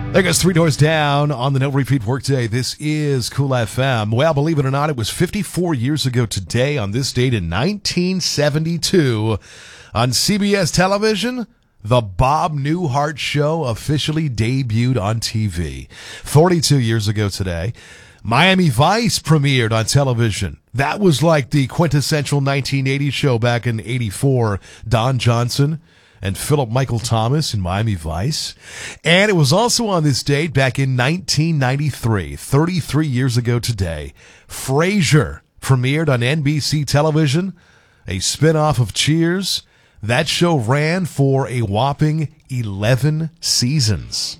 There goes Three Doors Down on the No Repeat Workday. This is Cool FM. Well, believe it or not, it was 54 years ago today on this date in 1972 on CBS television. The Bob Newhart Show officially debuted on TV. 42 years ago today, Miami Vice premiered on television. That was like the quintessential 1980s show back in 84. Don Johnson and Philip Michael Thomas in Miami Vice. And it was also on this date back in 1993, 33 years ago today, Frasier premiered on NBC television, a spinoff of Cheers. That show ran for a whopping 11 seasons.